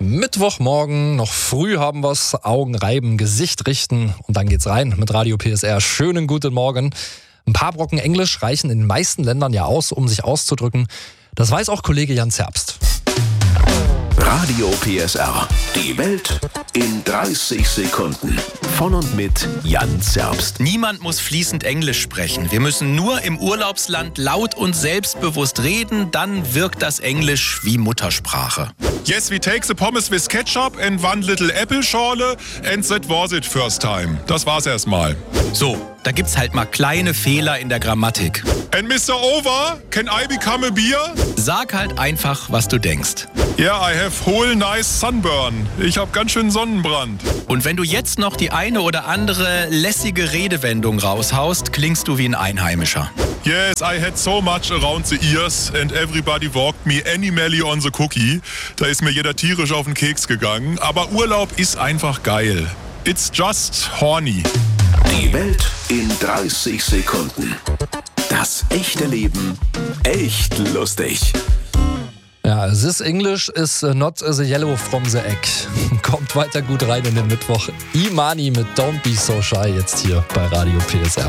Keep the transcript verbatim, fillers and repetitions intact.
Mittwochmorgen, noch früh haben wir's, Augen reiben, Gesicht richten und dann geht's rein mit Radio P S R. Schönen guten Morgen. Ein paar Brocken Englisch reichen in den meisten Ländern ja aus, um sich auszudrücken. Das weiß auch Kollege Jan Zerbst. Radio P S R. Die Welt in dreißig Sekunden. Von und mit Jan Zerbst. Niemand muss fließend Englisch sprechen. Wir müssen nur im Urlaubsland laut und selbstbewusst reden, dann wirkt das Englisch wie Muttersprache. Yes, we take the pommes with ketchup and one little apple schorle and that was it first time. Das war's erstmal. So, da gibt's halt mal kleine Fehler in der Grammatik. And Mister Over, can I become a beer? Sag halt einfach, was du denkst. Yeah, I have whole nice sunburn. Ich hab ganz schön Sonnenbrand. Und wenn du jetzt noch die eine oder andere lässige Redewendung raushaust, klingst du wie ein Einheimischer. Yes, I had so much around the ears and everybody walked me animally on the cookie. Da ist mir jeder tierisch auf den Keks gegangen. Aber Urlaub ist einfach geil. It's just horny. Die Welt in dreißig Sekunden. Das echte Leben echt lustig. Ja, this English is not the yellow from the egg. Kommt weiter gut rein in den Mittwoch. Imani mit Don't Be So Shy jetzt hier bei Radio P S R.